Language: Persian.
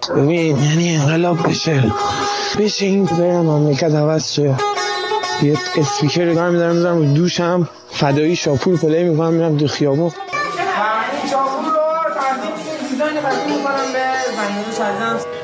ببین یعنی انقلاب بشه این برم مملکت عوض شه. یه اسپیکر رو میذارم رو دوشم، فدایی شاپور پلی میکنم، میرم دو خیابون. این شاپور رو تبدیل دیزاین قدیم میکنم به زنگانه شدیدم.